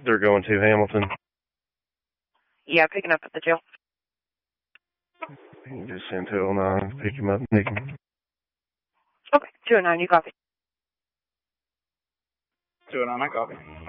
They're going to Hamilton. Yeah, picking up at the jail. You can just send 209, pick him up and take him. Okay, 209, you copy. 209, I copy.